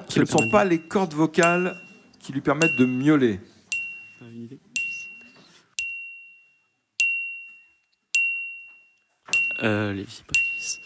Ce ne sont pas les cordes vocales qui lui permettent de miauler. Les vibrisses.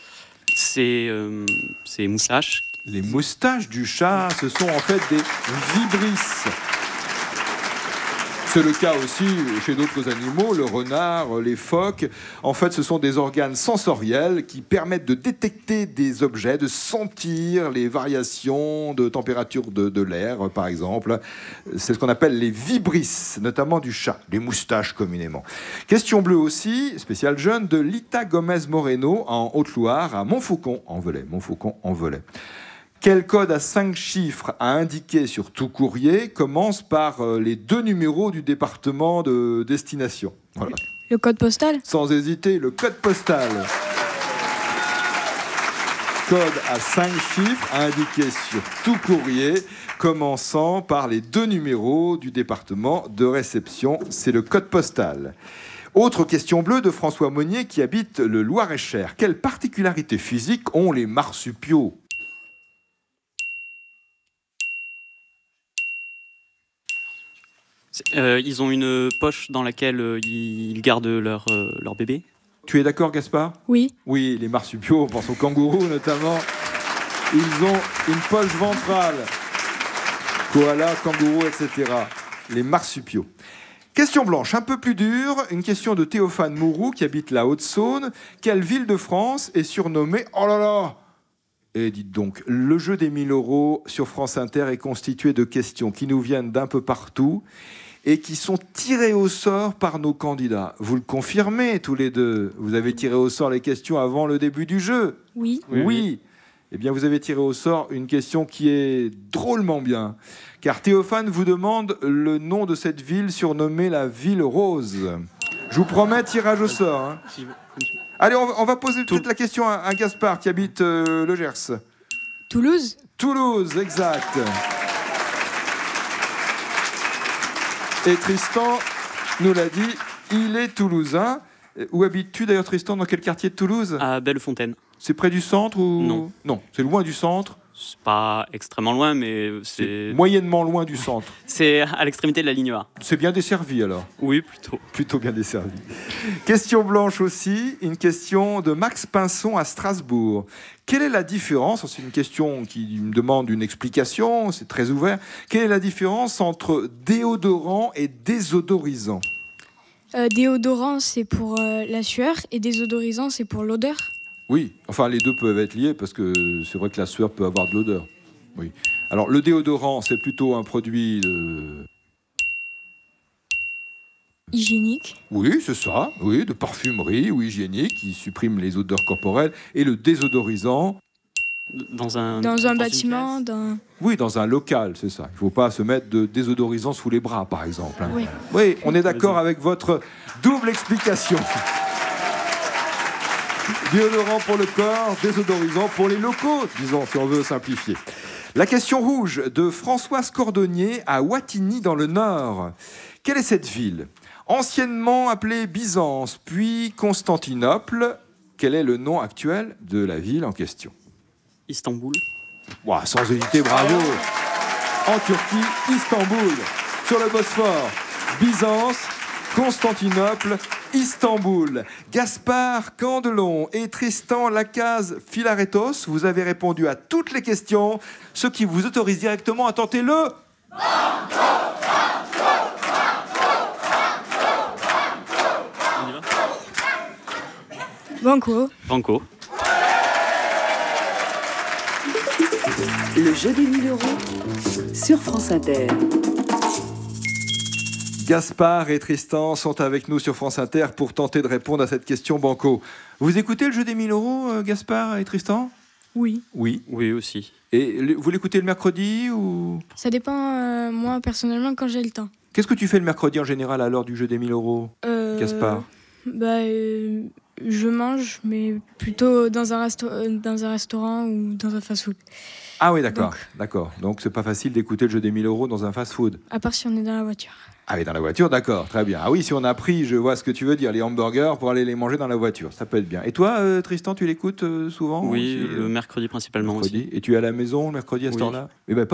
C'est moustaches. Les moustaches du chat, ce sont en fait des vibrisses. C'est le cas aussi chez d'autres animaux, le renard, les phoques. En fait, ce sont des organes sensoriels qui permettent de détecter des objets, de sentir les variations de température de l'air, par exemple. C'est ce qu'on appelle les vibrisses, notamment du chat, les moustaches communément. Question bleue aussi, spécial jeune, de Lita Gomez Moreno en Haute-Loire, à Montfaucon en Velay. Quel code à 5 chiffres à indiquer sur tout courrier commence par les 2 numéros du département de destination? Voilà. Le code postal? Sans hésiter, le code postal. Code à 5 chiffres à indiquer sur tout courrier commençant par les 2 numéros du département de réception. C'est le code postal. Autre question bleue de François Monnier qui habite le Loir-et-Cher. Quelle particularité physique ont les marsupiaux? Ils ont une poche dans laquelle ils gardent leur bébé. Tu es d'accord, Gaspard? Oui. Oui, les marsupiaux, on pense aux kangourous notamment. Ils ont une poche ventrale. Koala, kangourou, etc. Les marsupiaux. Question blanche, un peu plus dure. Une question de Théophane Mourou qui habite la Haute-Saône. Quelle ville de France est surnommée... Oh là là! Et dites donc, le jeu des 1000 € sur France Inter est constitué de questions qui nous viennent d'un peu partout et qui sont tirées au sort par nos candidats. Vous le confirmez tous les deux? Vous avez tiré au sort les questions avant le début du jeu? Oui. Oui. Eh bien, vous avez tiré au sort une question qui est drôlement bien. Car Théophane vous demande le nom de cette ville surnommée la Ville Rose. Je vous promets, tirage au sort. Hein. Allez, on va poser peut-être la question à Gaspard qui habite le Gers. Toulouse? Toulouse, exact. Et Tristan nous l'a dit, il est toulousain. Où habites-tu d'ailleurs, Tristan? Dans quel quartier de Toulouse? À Bellefontaine. C'est près du centre ou... Non. Non, c'est loin du centre. C'est pas extrêmement loin, mais c'est... Moyennement loin du centre. C'est à l'extrémité de la ligne A. C'est bien desservi alors? Oui, plutôt. Plutôt bien desservi. Question blanche aussi, une question de Max Pinson à Strasbourg. Quelle est la différence, c'est une question qui me demande une explication, c'est très ouvert, quelle est la différence entre déodorant et désodorisant? Déodorant, c'est pour la sueur, et désodorisant, c'est pour l'odeur. Oui, enfin les deux peuvent être liés parce que c'est vrai que la sueur peut avoir de l'odeur. Oui. Alors le déodorant, c'est plutôt un produit hygiénique. Oui, c'est ça, oui, de parfumerie ou hygiénique qui supprime les odeurs corporelles. Et le désodorisant... Dans un bâtiment, Oui, dans un local, c'est ça. Il ne faut pas se mettre de désodorisant sous les bras, par exemple. Hein. Oui. Oui, on est d'accord avec votre double explication. Déodorant pour le corps, désodorisant pour les locaux, disons, si on veut simplifier. La question rouge de Françoise Cordonnier à Wattignies dans le Nord. Quelle est cette ville? Anciennement appelée Byzance, puis Constantinople. Quel est le nom actuel de la ville en question? Istanbul. Wow, sans hésiter, bravo. En Turquie, Istanbul. Sur le Bosphore, Byzance, Constantinople, Istanbul. Gaspard Candelon et Tristan Lacaze Filaretos, vous avez répondu à toutes les questions, ce qui vous autorise directement à tenter le... Banco. Banco. Le jeu des 1000 € sur France Inter. Gaspard et Tristan sont avec nous sur France Inter pour tenter de répondre à cette question banco. Vous écoutez le jeu des 1000 €, Gaspard et Tristan? Oui. Oui. Oui, aussi. Et vous l'écoutez le mercredi ou... Ça dépend, moi, personnellement, quand j'ai le temps. Qu'est-ce que tu fais le mercredi en général à l'heure du jeu des 1000 €, Gaspard? Je mange, mais plutôt dans un restaurant ou dans un fast-food. Ah oui, d'accord. Donc c'est pas facile d'écouter le jeu des 1000 € dans un fast-food. À part si on est dans la voiture. Ah oui, dans la voiture, d'accord, très bien. Ah oui, si on a pris, je vois ce que tu veux dire, les hamburgers pour aller les manger dans la voiture, ça peut être bien. Et toi, Tristan, tu l'écoutes souvent? Oui, aussi, le mercredi principalement aussi. Et tu es à la maison le mercredi à ce temps-là? Eh ben,